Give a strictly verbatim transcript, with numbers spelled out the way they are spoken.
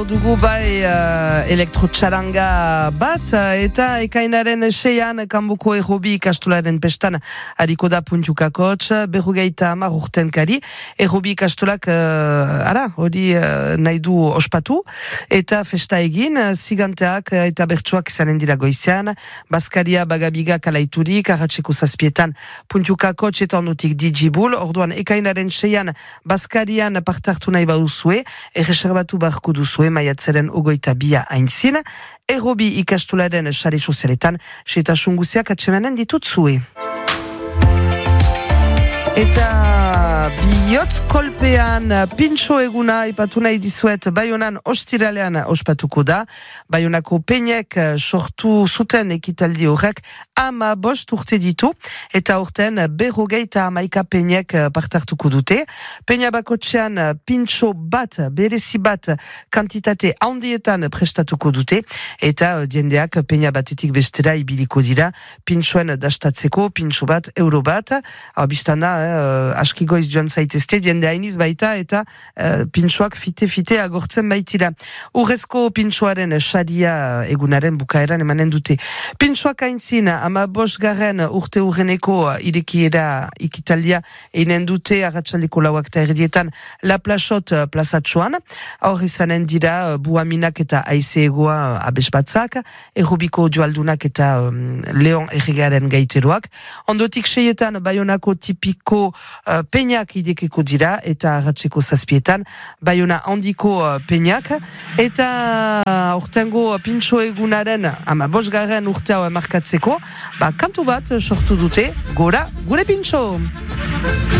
Hor dugu bai uh, elektrotxaranga bat eta ekainaren seian kanboko errobi ikastolaren pestan hariko da puntiukakots, berrogeita hamar urtenkari. Errobi ikastolak uh, ara, hori uh, nahi du ospatu eta festa egin, ziganteak eta bertsuak izanen dira goizean, Baskaria bagabiga kalaiturik, arratseko zazpietan puntiukakots eta ondutik digibul. Orduan ekainaren seian Baskarian partartu nahi baduzue, erreserbatu barko duzue maiatzaren ogoita bia aintzin, errobi ikastolaren sare sozialetan, setasun guziak atsemanen ditutzue. Eta bihotz kolpean pintxo eguna ipatu nahi dizuet Baionan ostiralean ospatuko da. Baionako peinek sortu zuten ekitaldi horrek ama bost urte ditu eta urten berrogeita hamaika peinek partartuko dute. Peina bakotxean pintxo bat, berezi bat kantitate handietan prestatuko dute eta diendeak peina batetik bestera ibiliko dira pintxoen dastatzeko, pintxo bat, euro bat. Hau biztana, Uh, aski goiz joan zaitezte, diende hainiz baita eta uh, pintxoak fite-fite agortzen baitira. Urrezko pintxoaren saria egunaren bukaeran emanen dute. Pintxoak aintzin, ama bosgarren urte urreneko irekiera ikitaldia einen dute arratsaldeko lauak eta erdietan La Plazot plazatxoan. Hor izanen dira buaminak eta aize egoa abes batzak, errobiko joaldunak eta um, Leon erregaren gaiteroak. Ondotik seietan Baionako tipiko Uh, peinak idekeko dira eta arratseko zazpietan Baiona handiko uh, peinak eta urtengo pintxo egunaren ama bosgarren urtea markatzeko ba, kantu bat sortu dute, gora gure pintxo.